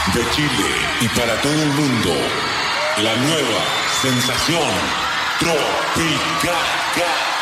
De Chile y para todo el mundo, la nueva sensación tropical.